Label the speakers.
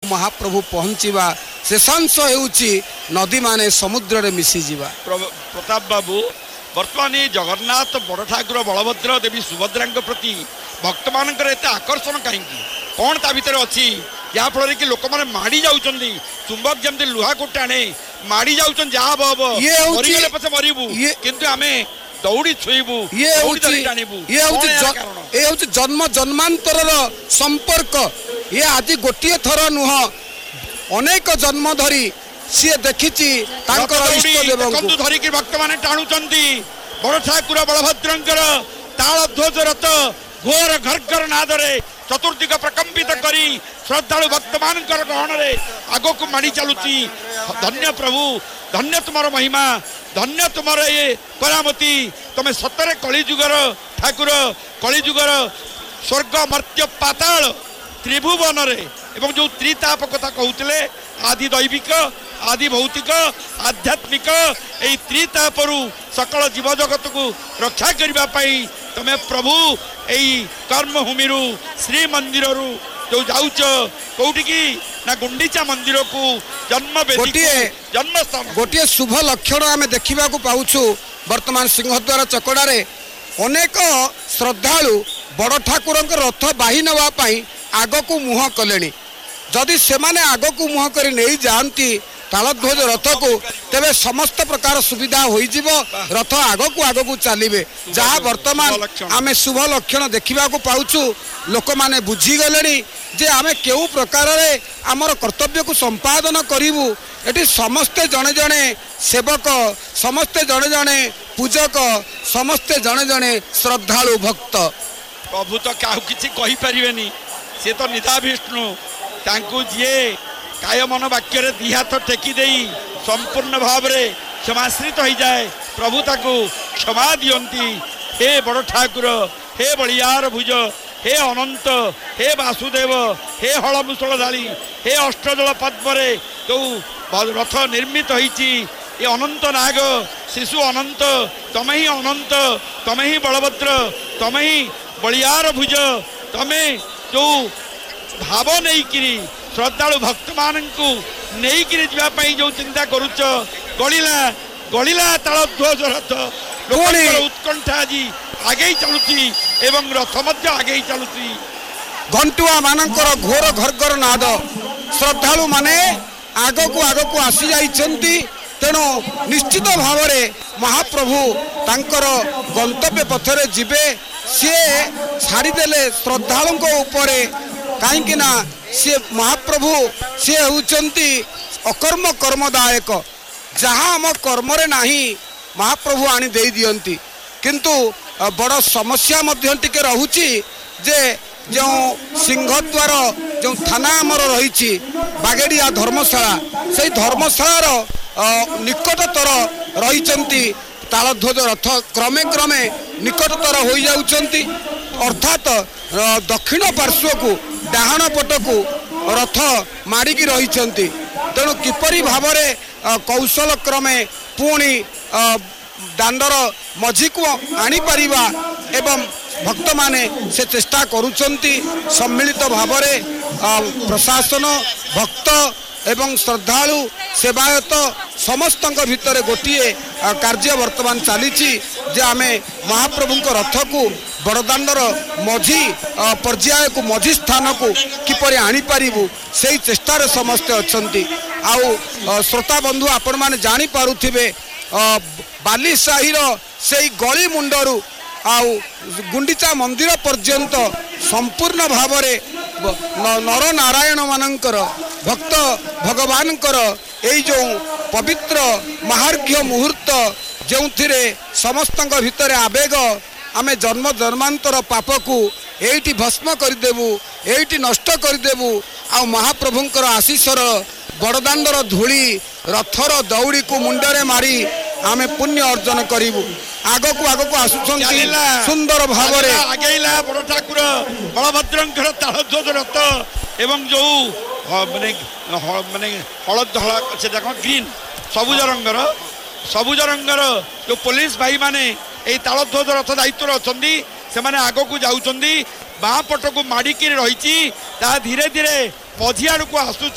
Speaker 1: महाप्रभु पहुँचवा शेषांश होउची नदी माने समुद्र रे मिसी जीवा।
Speaker 2: प्रताप बाबू बर्तमान जगन्नाथ बड़ ठाकुर बलभद्र देवी सुभद्रा प्रति भक्त मान आकर्षण कहीं कौन ता भीतर अच्छी जहाँफल कि लोक मैंने माड़ी जाऊँगी चुंबक जमी लुहा को टाणे माड़ी जाऊँ जहाँ हम मरीगले पछे मरबू किंतु आम दौड़ी छुईबू
Speaker 1: ये जन्म जन्मांतर संपर्क ये आज गोटे थर नुह अनेक जन्म धरी सी देखी
Speaker 2: धरिकी भक्त मैंने टाणुंट बड़ ठाकुर बलभद्रंकर ताल ध्वज रथ घोर घर्घर नादरे चतुर्दिग प्रकंपित करी श्रद्धालु भक्त मान गहन आग को माड़ी चलुची। धन्य प्रभु धन्य तुमार महिमा धन्य तुमार ये करामती तमें सतरे कलिजुगर ठाकुर कलिजुगर स्वर्ग मर्त्य पाताल त्रिभुवन एवं जो त्रिताप कथा कहते आदि दैविक आदि भौतिक आध्यात्मिक यही त्रितापरू सकल जीव जगत को रक्षा करने तमें प्रभु यही कर्मभूमि श्री मंदिर जो जाऊच कौटी की ना गुंडीचा मंदिर को जन्मस्थान
Speaker 1: गोटे शुभ लक्षण आम देखा पाऊछु। वर्तमान सिंहद्वार चकड़े अनेक श्रद्धालु बड़ ठाकुर रथ बाही नापी आग को मुह कले जदि से आग को मुह कर नहीं जाती तालध्वज रथ को तेरे समस्त प्रकार सुविधा हो रथ आग को चलिए जहाँ वर्तमान आम शुभ लक्षण देखा पाऊछु। लोक मैंने बुझीगले जे आम क्यों प्रकार आमर कर्तव्य को संपादन करूँ ये समस्ते जड़े जड़े सेवक समस्ते जड़े जड़े पूजक समस्ते जड़े जड़े श्रद्धालु भक्त
Speaker 2: प्रभु तो क्या किसी सी तो निधा विष्णु जी काय मन वाक्य दी हाथ टेकी दे संपूर्ण भाव में क्षमाश्रित हो जाए प्रभु ताकू क्षमा दियंती। हे बड़ ठाकुर हे बलियार भुज हे अनंत हे वासुदेव हे हलमुसलधारी हे अष्टदल पद्मरे जो रथ निर्मित होती ये अनंत नाग शिशु अनंत तमें ही अनंत तमें ही बलभद्र तमें ही बलियार भुज तमें जो भाव नहीं किरी श्रद्धालु भक्त मान नहीं जो चिंता करुच गलिला गलिला तालध्वज रथ उत्कंठा आज आगे चलुची एवं रथ मध्य आगे चलुची।
Speaker 1: घंटुआ मानकर घोर घर्घर नाद श्रद्धालु माने आग को आसी जाइछंती तेणु निश्चित भाव में महाप्रभु तांकर गंतव्य पथरे जीवे सी छाड़देले श्रद्धालु उपरे कहीं सी महाप्रभु सी होउचंती अकर्म कर्मदायक जहाँ आम कर्म नहीं महाप्रभु आनी दे दियंती किंतु बड़ समस्या मध्य टिके रहुची जे जो सिंहद्वार जो थाना आमर रही बागेड़िया धर्मशाला से धर्मशालार निकटतर रही तालध्वज रथ क्रमे क्रमे निकटतर हो जाउचंती अर्थात दक्षिण पार्श्व को डाहाण पट को रथ माड़िकी रही तेणु किपरि भाव में कौशल क्रमे पुणी दांडर मझी को आनी परिबा एवं भक्त माने से चेष्टा करुचंती सम्मिलित भाव में प्रशासन भक्त एवं श्रद्धालु सेवायत समस्त भितर गोटे कार्य वर्तमान चली जे आमे महाप्रभु रथ को बड़दाण्डर मझी पर्याय को मझी स्थान को किपरि आनी पारिबु से चेष्टार समस्ते अच्छंती। आउ श्रोता बंधु आपण माने जानी पारुथिबे बालीसाहीर से गली मुंडरू आउ गुंडीचा मंदिर पर्यंत संपूर्ण भाव नर नारायण मानकर भक्त भगवानकर यही जो पवित्र महार्घ्य मुहूर्त जो समस्त भितर आवेग आमे जन्म जन्मांतर पाप को एठी भस्म करदेबू एठी नष्ट करदेबू आ महाप्रभुंकर आशीषर बड़दाण्डर धूली रथर दौड़ी को मुंडरे मारी आमे पुण्य अर्जन करिबू। आग को आसुछंती सुंदर भाव में
Speaker 2: आगेला बड़ ठाकुर बलभद्रंकर तालध्वज रथ एवं जो माने माने हलद धला से देख ग्रीन सबुज रंगर जो पुलिस भाई माने ए तालध्वज रथ दायित्व अच्छा से माने आग को जाउछंती बाँ पट को माड़िकी रही धीरे धीरे पझियाड़ को आसुची